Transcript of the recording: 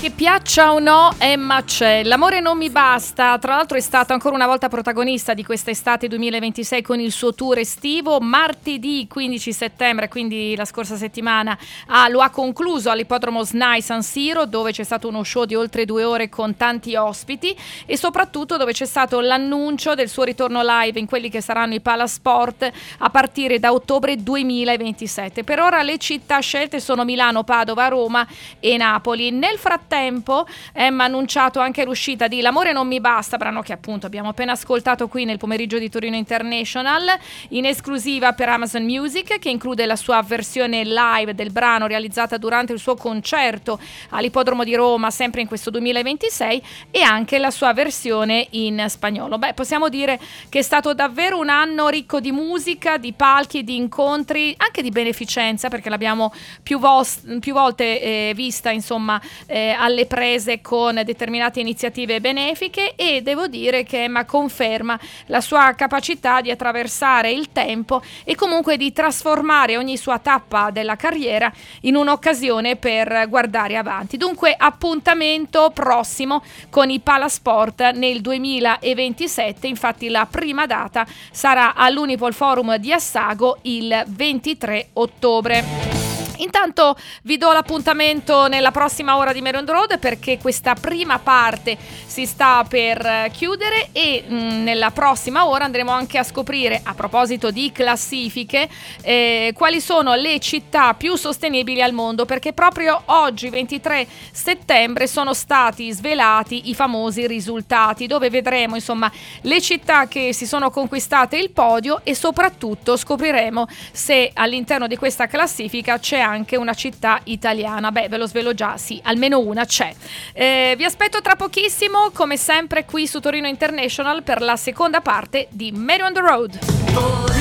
Che piaccia o no, Emma c'è. L'amore non mi basta. Tra l'altro è stato ancora una volta protagonista di questa estate 2026 con il suo tour estivo. Martedì 15 settembre, quindi la scorsa settimana, lo ha concluso all'ippodromo SNAI San Siro, dove c'è stato uno show di oltre 2 ore con tanti ospiti e soprattutto dove c'è stato l'annuncio del suo ritorno live in quelli che saranno i Palasport a partire da ottobre 2027. Per ora le città scelte sono Milano, Padova, Roma e Napoli. Nel frattempo Emma ha annunciato anche l'uscita di L'amore non mi basta, brano che appunto abbiamo appena ascoltato qui nel pomeriggio di Torino International, in esclusiva per Amazon Music, che include la sua versione live del brano realizzata durante il suo concerto all'ippodromo di Roma sempre in questo 2026 e anche la sua versione in spagnolo. Beh, possiamo dire che è stato davvero un anno ricco di musica, di palchi, di incontri, anche di beneficenza, perché l'abbiamo più volte vista insomma alle prese con determinate iniziative benefiche, e devo dire che Emma conferma la sua capacità di attraversare il tempo e comunque di trasformare ogni sua tappa della carriera in un'occasione per guardare avanti. Dunque appuntamento prossimo con i Palasport nel 2027, infatti la prima data sarà all'Unipol Forum di Assago il 23 ottobre. Intanto vi do l'appuntamento nella prossima ora di Mary on the Road, perché questa prima parte si sta per chiudere e nella prossima ora andremo anche a scoprire, a proposito di classifiche, quali sono le città più sostenibili al mondo, perché proprio oggi 23 settembre sono stati svelati i famosi risultati, dove vedremo insomma le città che si sono conquistate il podio e soprattutto scopriremo se all'interno di questa classifica c'è anche una città italiana. Beh, ve lo svelo già, sì, almeno una c'è. Vi aspetto tra pochissimo, come sempre qui su Torino International, per la seconda parte di Mary on the Road.